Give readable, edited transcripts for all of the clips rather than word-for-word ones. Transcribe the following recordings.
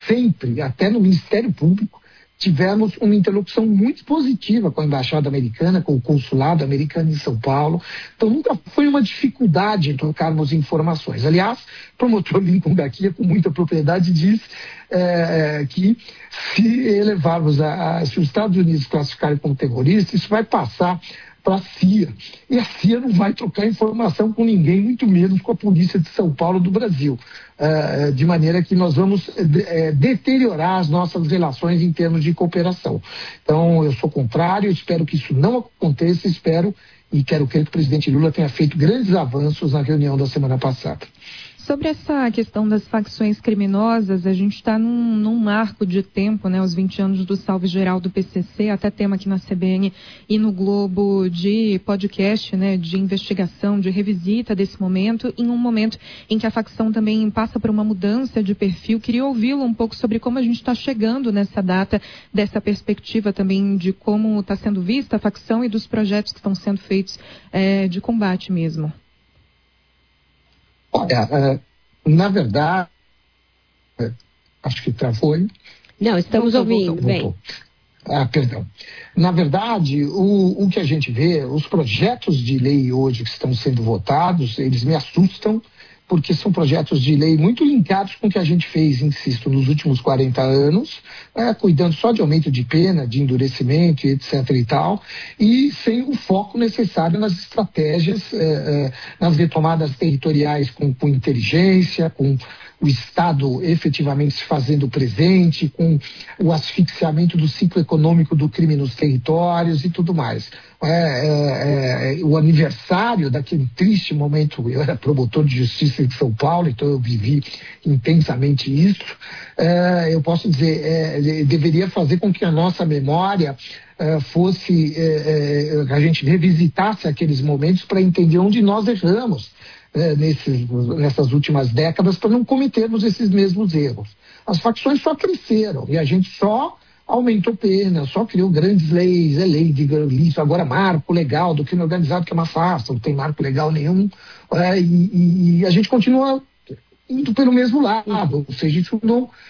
sempre, até no Ministério Público, tivemos uma interlocução muito positiva com a Embaixada Americana, com o Consulado Americano em São Paulo. Então, nunca foi uma dificuldade em trocarmos informações. Aliás, o promotor Lincoln Gaquia, com muita propriedade, diz que se os Estados Unidos classificarem como terrorista, isso vai passar para a CIA. E a CIA não vai trocar informação com ninguém, muito menos com a polícia de São Paulo do Brasil. De maneira que nós vamos deteriorar as nossas relações em termos de cooperação. Então, eu sou contrário, espero que isso não aconteça, e quero crer que o presidente Lula tenha feito grandes avanços na reunião da semana passada. Sobre essa questão das facções criminosas, a gente está num marco de tempo, né, os 20 anos do salve geral do PCC, até tema aqui na CBN e no Globo de podcast, né, de investigação, de revisita desse momento, em um momento em que a facção também passa por uma mudança de perfil. Queria ouvi-lo um pouco sobre como a gente está chegando nessa data, dessa perspectiva também de como está sendo vista a facção e dos projetos que estão sendo feitos de combate mesmo. Olha, na verdade, acho que travou aí. Não, estamos ouvindo, voltou. Perdão. Na verdade, o que a gente vê, os projetos de lei hoje que estão sendo votados, eles me assustam, porque são projetos de lei muito linkados com o que a gente fez, insisto, nos últimos 40 anos, cuidando só de aumento de pena, de endurecimento, etc. e tal, e sem o foco necessário nas estratégias, nas retomadas territoriais com inteligência, com o Estado efetivamente se fazendo presente, com o asfixiamento do ciclo econômico do crime nos territórios e tudo mais. O aniversário daquele triste momento, eu era promotor de justiça de São Paulo, então eu vivi intensamente isso. Eu posso dizer, deveria fazer com que a nossa memória fosse, a gente revisitasse aqueles momentos para entender onde nós erramos nessas últimas décadas, para não cometermos esses mesmos erros. As facções só cresceram e a gente só aumentou pena, só criou grandes leis, lei de isso, agora marco legal do crime organizado, que é uma farsa, não tem marco legal nenhum, e a gente continua indo pelo mesmo lado, ou seja, isso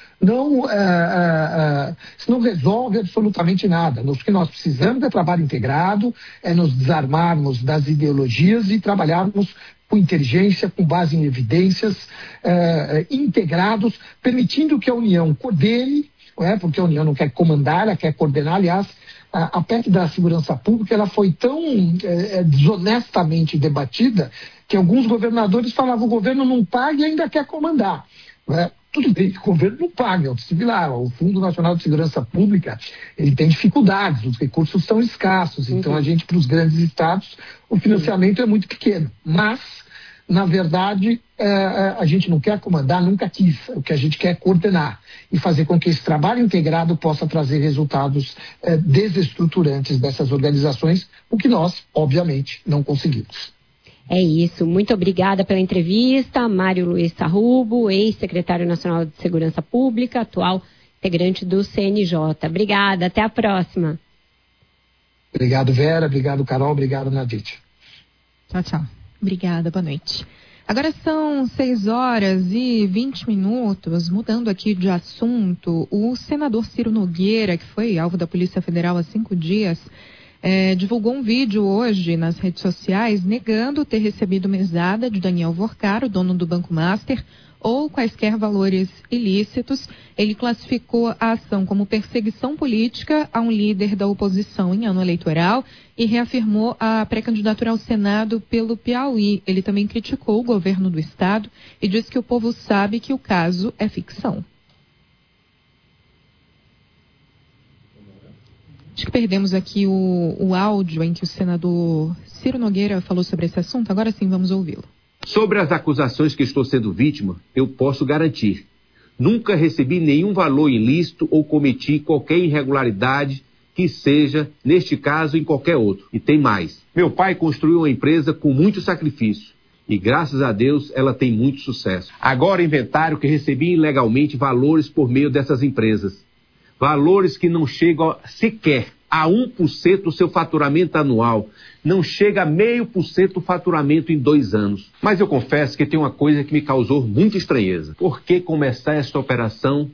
não resolve absolutamente nada. O que nós precisamos é trabalho integrado, é nos desarmarmos das ideologias e trabalharmos com inteligência, com base em evidências, integrados, permitindo que a União coordene, porque a União não quer comandar, ela quer coordenar. Aliás, a PEC da segurança pública ela foi tão desonestamente debatida que alguns governadores falavam: o governo não paga e ainda quer comandar. Tudo bem que o governo não paga, o Fundo Nacional de Segurança Pública ele tem dificuldades, os recursos são escassos, então para os grandes estados, o financiamento é muito pequeno. Mas, na verdade, a gente não quer comandar, nunca quis. O que a gente quer é coordenar e fazer com que esse trabalho integrado possa trazer resultados desestruturantes dessas organizações, o que nós, obviamente, não conseguimos. É isso. Muito obrigada pela entrevista. Mário Luiz Sarrubo, ex-secretário nacional de Segurança Pública, atual integrante do CNJ. Obrigada. Até a próxima. Obrigado, Vera. Obrigado, Carol. Obrigado, Nadite. Tchau, tchau. Obrigada. Boa noite. Agora são 6h20. Mudando aqui de assunto, o senador Ciro Nogueira, que foi alvo da Polícia Federal há 5 dias, divulgou um vídeo hoje nas redes sociais negando ter recebido mesada de Daniel Vorcaro, dono do Banco Master, ou quaisquer valores ilícitos. Ele classificou a ação como perseguição política a um líder da oposição em ano eleitoral e reafirmou a pré-candidatura ao Senado pelo Piauí. Ele também criticou o governo do estado e disse que o povo sabe que o caso é ficção. Acho que perdemos aqui o áudio em que o senador Ciro Nogueira falou sobre esse assunto. Agora sim, vamos ouvi-lo. Sobre as acusações que estou sendo vítima, eu posso garantir: nunca recebi nenhum valor ilícito ou cometi qualquer irregularidade que seja, neste caso, em qualquer outro. E tem mais. Meu pai construiu uma empresa com muito sacrifício e, graças a Deus, ela tem muito sucesso. Agora inventaram que recebi ilegalmente valores por meio dessas empresas. Valores que não chegam sequer a 1% do seu faturamento anual. Não chega a 0,5% do faturamento em 2 anos. Mas eu confesso que tem uma coisa que me causou muita estranheza. Por que começar esta operação